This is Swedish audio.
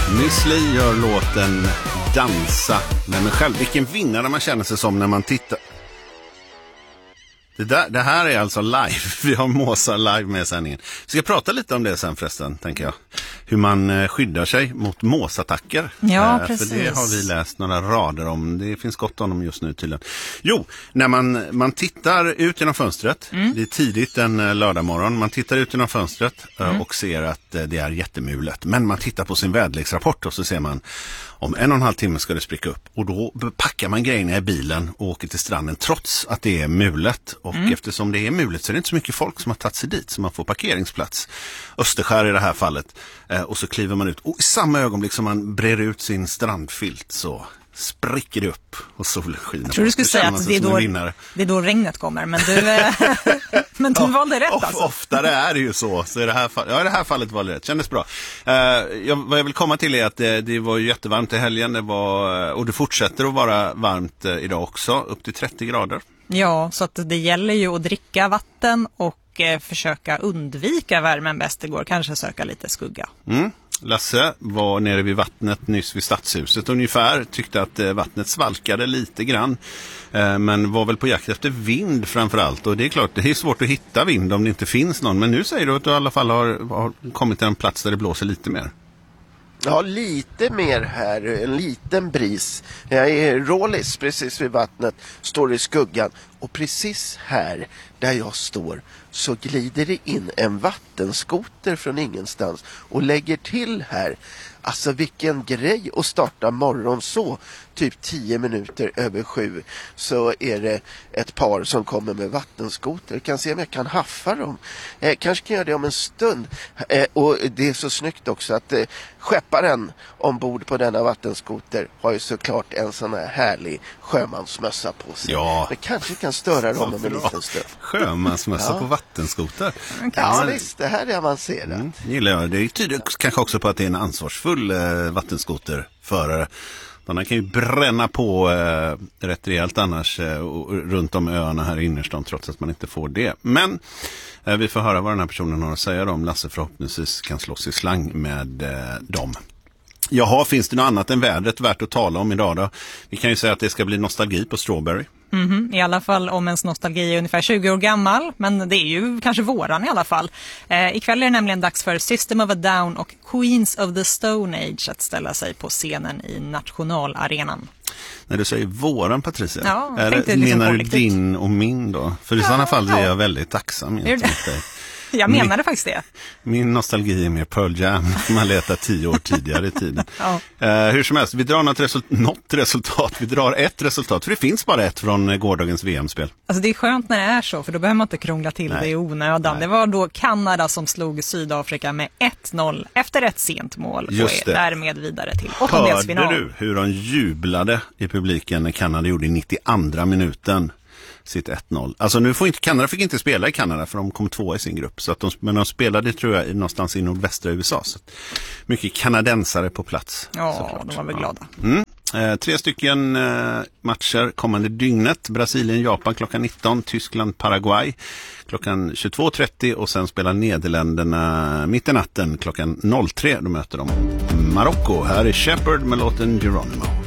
Miss Li gör låten Dansa med mig själv. Vilken vinnare man känner sig som när man tittar. Det här är alltså live. Vi har Måsa live med sändningen. Vi ska prata lite om det sen förresten, tänker jag. Hur man skyddar sig mot måsattacker. Ja, precis. För det har vi läst några rader om. Det finns gott om dem just nu tydligen. Jo, när man tittar ut genom fönstret. Det är tidigt en lördagmorgon. Man tittar ut genom fönstret och ser att det är jättemulet. Men man tittar på sin väderleksrapport och så ser man om 1,5 timme ska det spricka upp. Och då packar man grejerna i bilen och åker till stranden trots att det är mulet. Och eftersom det är mulet så är det inte så mycket folk som har tagit sig dit så man får parkeringsplats. Österskär i det här fallet. Och så kliver man ut. Och i samma ögonblick som man brer ut sin strandfilt så spricker det upp och solen skiner. Jag tror du skulle säga att det är då regnet kommer. Men du valde rätt alltså. Oftare är det ju så i det här fallet var det rätt. Kändes bra. Vad jag vill komma till är att det var jättevarmt i helgen. Och det fortsätter att vara varmt idag också. Upp till 30 grader. Ja, så att det gäller ju att dricka vatten och försöka undvika värmen bäst det går. Kanske söka lite skugga. Lasse var nere vid vattnet nyss vid Stadshuset ungefär. Tyckte att vattnet svalkade lite grann. Men var väl på jakt efter vind framförallt. Och det är klart, det är svårt att hitta vind om det inte finns någon. Men nu säger du att du i alla fall har kommit till en plats där det blåser lite mer. Ja, lite mer här. En liten bris. Jag är Rålis precis vid vattnet. Står i skuggan. Och precis här där jag står så glider det in en vattenskoter från ingenstans. Och lägger till här. Alltså vilken grej att starta morgon så. Typ 10 minuter över 7 så är det ett par som kommer med vattenskoter. Jag kan se om jag kan haffa dem. Kanske kan jag göra det om en stund. Och det är så snyggt också att skepparen ombord på denna vattenskoter har ju såklart en sån här härlig sjömansmössa på sig. Ja. Men kanske kan störa dem om en liten stund. Sjömansmössa på vattenskoter. Ja, visst. Det här är avancerat. Gillar jag. Det tyder kanske också på att det är en ansvarsfull vattenskoterförare. Man kan ju bränna på rätt rejält annars runt om öarna här i innerstan trots att man inte får det. Men vi får höra vad den här personen har att säga om Lasse förhoppningsvis kan slåss i slang med dem. Jaha, finns det något annat än vädret värt att tala om idag då? Vi kan ju säga att det ska bli nostalgi på Strawberry. I alla fall om ens nostalgi är ungefär 20 år gammal. Men det är ju kanske våran i alla fall. Ikväll är det nämligen dags för System of a Down och Queens of the Stone Age att ställa sig på scenen i Nationalarenan. När du säger våran, Patricia, ja, menar du din och min då? För i sådana fall är jag väldigt tacksam gentemot dig. Jag menade faktiskt det. Min nostalgi är mer Pearl Jam. Man letar 10 år tidigare i tiden. Hur som helst, vi drar något resultat. Vi drar ett resultat, för det finns bara ett från gårdagens VM-spel. Alltså det är skönt när det är så, för då behöver man inte krångla till det i onödan. Nej. Det var då Kanada som slog Sydafrika med 1-0 efter ett sent mål. Just och är därmed vidare till åttondelsfinal. Hörde du hur de jublade i publiken när Kanada gjorde i 92 minuten? Sitt 1-0. Alltså Kanada fick inte spela i Kanada för de kom 2 i sin grupp. Så att men de spelade tror jag någonstans i nordvästra USA. Så mycket kanadensare på plats. Ja, såklart. De var väl glada. 3 stycken matcher kommande dygnet. Brasilien-Japan klockan 19. Tyskland-Paraguay klockan 22.30. Och sen spelar Nederländerna mitt i natten klockan 03. Då möter de Marocko. Här är Shepard med låten Geronimo.